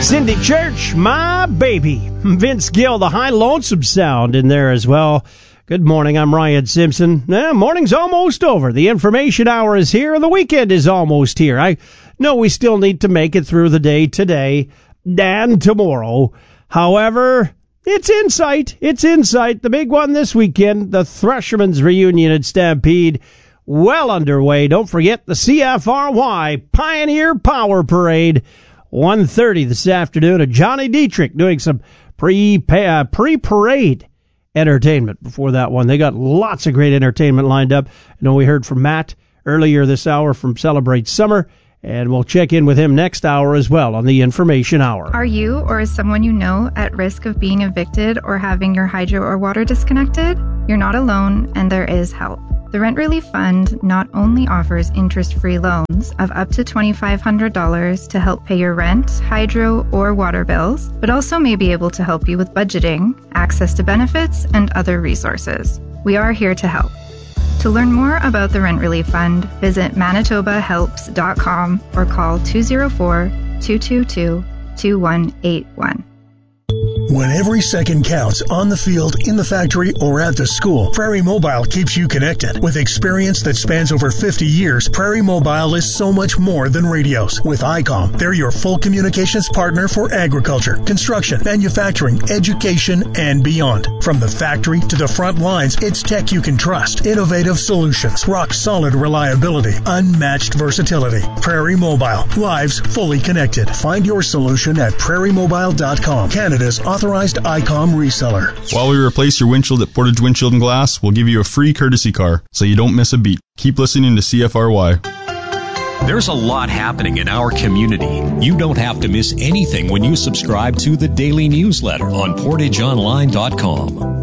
Cindy Church, my baby. Vince Gill, the high lonesome sound in there as well. Good morning, I'm Ryan Simpson. Morning's almost over. The information hour is here, and the weekend is almost here. I know we still need to make it through the day today and tomorrow. However, it's in sight. It's in sight. The big one this weekend, the Threshermen's reunion at Stampede, well underway. Don't forget the CFRY Pioneer Power Parade, 1:30 this afternoon. And Johnny Dietrich doing some pre-parade entertainment before that one. They got lots of great entertainment lined up. I know we heard from Matt earlier this hour from Celebrate Summer, and we'll check in with him next hour as well on the Information Hour. Are you or is someone you know at risk of being evicted or having your hydro or water disconnected? You're not alone, and there is help. The Rent Relief Fund not only offers interest-free loans of up to $2,500 to help pay your rent, hydro, or water bills, but also may be able to help you with budgeting, access to benefits, and other resources. We are here to help. To learn more about the Rent Relief Fund, visit manitobahelps.com or call 204-222-2181. When every second counts on the field, in the factory, or at the school, Prairie Mobile keeps you connected. With experience that spans over 50 years, Prairie Mobile is so much more than radios. With ICOM, they're your full communications partner for agriculture, construction, manufacturing, education, and beyond. From the factory to the front lines, it's tech you can trust. Innovative solutions, rock-solid reliability, unmatched versatility. Prairie Mobile, lives fully connected. Find your solution at prairiemobile.com, Canada's authorized ICOM reseller. While we replace your windshield at Portage Windshield and Glass, we'll give you a free courtesy car so you don't miss a beat. Keep listening to CFRY. There's a lot happening in our community. You don't have to miss anything when you subscribe to the daily newsletter on PortageOnline.com.